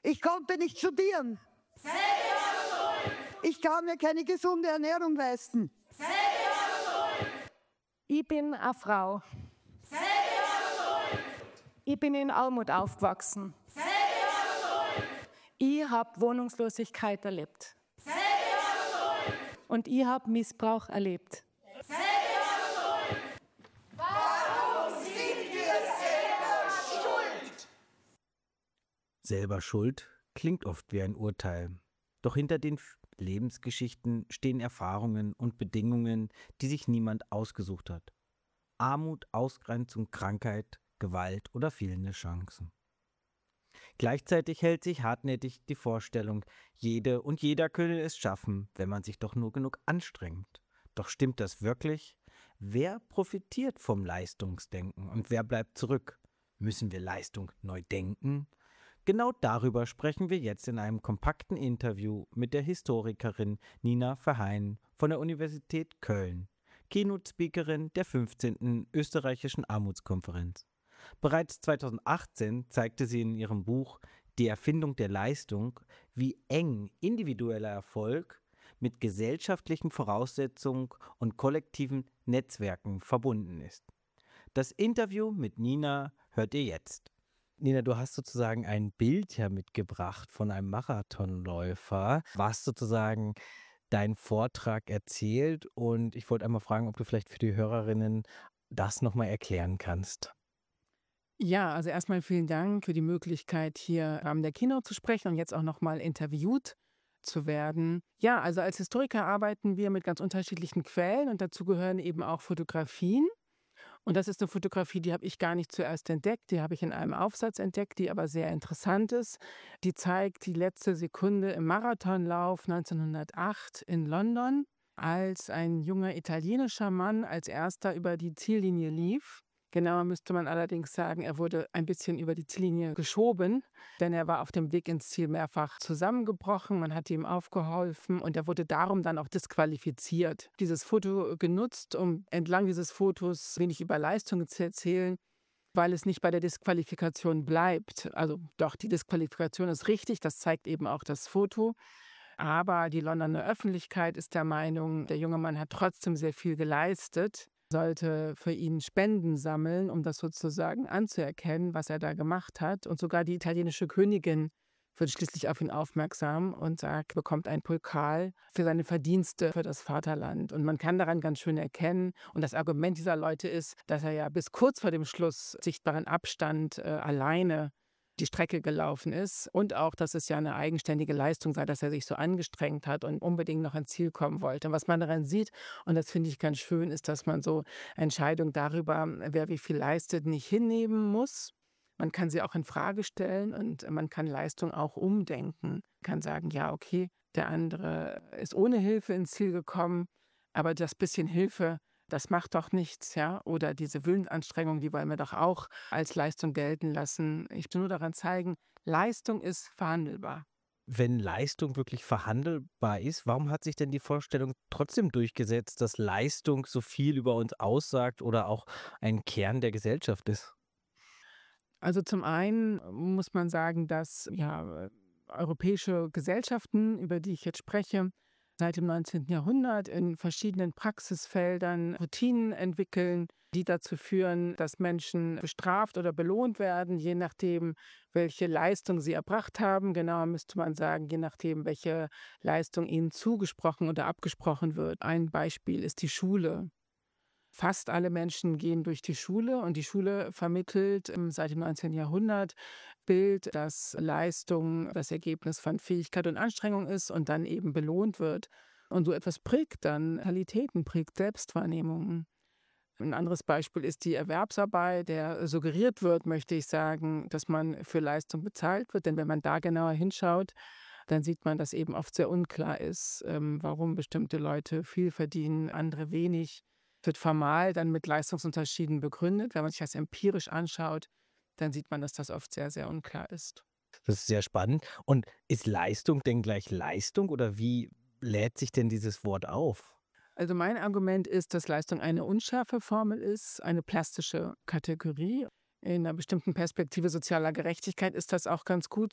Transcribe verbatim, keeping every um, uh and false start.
Ich konnte nicht studieren. Selber schuld. Ich kann mir keine gesunde Ernährung leisten. Selber schuld. Ich bin eine Frau. Selber schuld. Ich bin in Armut aufgewachsen. Selber schuld. Ich habe Wohnungslosigkeit erlebt. Selber schuld. Und ich habe Missbrauch erlebt. Selber schuld. Warum sind wir selber schuld? Selber schuld klingt oft wie ein Urteil. Doch hinter den Lebensgeschichten stehen Erfahrungen und Bedingungen, die sich niemand ausgesucht hat. Armut, Ausgrenzung, Krankheit, Gewalt oder fehlende Chancen. Gleichzeitig hält sich hartnäckig die Vorstellung, jede und jeder könne es schaffen, wenn man sich doch nur genug anstrengt. Doch stimmt das wirklich? Wer profitiert vom Leistungsdenken und wer bleibt zurück? Müssen wir Leistung neu denken? Genau darüber sprechen wir jetzt in einem kompakten Interview mit der Historikerin Nina Verheyen von der Universität Köln, Keynote-Speakerin der fünfzehnten österreichischen Armutskonferenz. Bereits zweitausendachtzehn zeigte sie in ihrem Buch Die Erfindung der Leistung, wie eng individueller Erfolg mit gesellschaftlichen Voraussetzungen und kollektiven Netzwerken verbunden ist. Das Interview mit Nina hört ihr jetzt. Nina, du hast sozusagen ein Bild ja mitgebracht von einem Marathonläufer, was sozusagen deinen Vortrag erzählt, und ich wollte einmal fragen, ob du vielleicht für die Hörerinnen das nochmal erklären kannst. Ja, also erstmal vielen Dank für die Möglichkeit, hier im Rahmen der Keynote zu sprechen und jetzt auch nochmal interviewt zu werden. Ja, also als Historiker arbeiten wir mit ganz unterschiedlichen Quellen und dazu gehören eben auch Fotografien. Und das ist eine Fotografie, die habe ich gar nicht zuerst entdeckt, die habe ich in einem Aufsatz entdeckt, die aber sehr interessant ist. Die zeigt die letzte Sekunde im Marathonlauf neunzehnhundertacht in London, als ein junger italienischer Mann als erster über die Ziellinie lief. Genauer müsste man allerdings sagen, er wurde ein bisschen über die Ziellinie geschoben, denn er war auf dem Weg ins Ziel mehrfach zusammengebrochen. Man hat ihm aufgeholfen und er wurde darum dann auch disqualifiziert. Dieses Foto genutzt, um entlang dieses Fotos wenig über Leistungen zu erzählen, weil es nicht bei der Disqualifikation bleibt. Also doch, die Disqualifikation ist richtig, das zeigt eben auch das Foto. Aber die Londoner Öffentlichkeit ist der Meinung, der junge Mann hat trotzdem sehr viel geleistet, sollte für ihn Spenden sammeln, um das sozusagen anzuerkennen, was er da gemacht hat. Und sogar die italienische Königin wird schließlich auf ihn aufmerksam und sagt, bekommt einen Pokal für seine Verdienste für das Vaterland. Und man kann daran ganz schön erkennen, und das Argument dieser Leute ist, dass er ja bis kurz vor dem Schluss sichtbaren Abstand äh, alleine die Strecke gelaufen ist und auch, dass es ja eine eigenständige Leistung sei, dass er sich so angestrengt hat und unbedingt noch ans Ziel kommen wollte. Und was man daran sieht, und das finde ich ganz schön, ist, dass man so Entscheidungen darüber, wer wie viel leistet, nicht hinnehmen muss. Man kann sie auch in Frage stellen und man kann Leistung auch umdenken. Man kann sagen, ja, okay, der andere ist ohne Hilfe ins Ziel gekommen, aber das bisschen Hilfe, das macht doch nichts, ja. Oder diese Willensanstrengung, die wollen wir doch auch als Leistung gelten lassen. Ich will nur daran zeigen, Leistung ist verhandelbar. Wenn Leistung wirklich verhandelbar ist, warum hat sich denn die Vorstellung trotzdem durchgesetzt, dass Leistung so viel über uns aussagt oder auch ein Kern der Gesellschaft ist? Also zum einen muss man sagen, dass ja, europäische Gesellschaften, über die ich jetzt spreche, seit dem neunzehnten Jahrhundert in verschiedenen Praxisfeldern Routinen entwickeln, die dazu führen, dass Menschen bestraft oder belohnt werden, je nachdem, welche Leistung sie erbracht haben. Genauer müsste man sagen, je nachdem, welche Leistung ihnen zugesprochen oder abgesprochen wird. Ein Beispiel ist die Schule. Fast alle Menschen gehen durch die Schule und die Schule vermittelt seit dem neunzehnten Jahrhundert Bild, dass Leistung das Ergebnis von Fähigkeit und Anstrengung ist und dann eben belohnt wird. Und so etwas prägt dann Qualitäten, prägt Selbstwahrnehmungen. Ein anderes Beispiel ist die Erwerbsarbeit, der suggeriert wird, möchte ich sagen, dass man für Leistung bezahlt wird. Denn wenn man da genauer hinschaut, dann sieht man, dass eben oft sehr unklar ist, warum bestimmte Leute viel verdienen, andere wenig. Wird formal dann mit Leistungsunterschieden begründet. Wenn man sich das empirisch anschaut, dann sieht man, dass das oft sehr, sehr unklar ist. Das ist sehr spannend. Und ist Leistung denn gleich Leistung oder wie lädt sich denn dieses Wort auf? Also mein Argument ist, dass Leistung eine unscharfe Formel ist, eine plastische Kategorie. In einer bestimmten Perspektive sozialer Gerechtigkeit ist das auch ganz gut